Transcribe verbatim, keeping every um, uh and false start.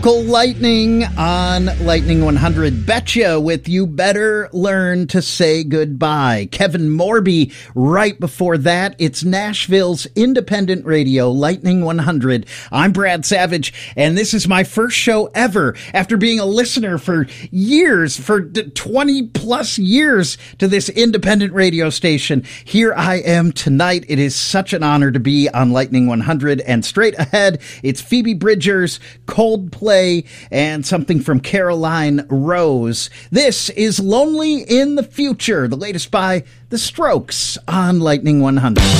Lightning on Lightning one hundred. Betcha with You Better Learn to Say Goodbye. Kevin Morby right before that. It's Nashville's independent radio, Lightning one hundred. I'm Brad Savage, and this is my first show ever after being a listener for years, for twenty plus years to this independent radio station. Here I am tonight. It is such an honor to be on Lightning one hundred, and straight ahead, it's Phoebe Bridgers, Coldplay, and something from Caroline Rose. This is Lonely in the Future, the latest by The Strokes on Lightning one hundred.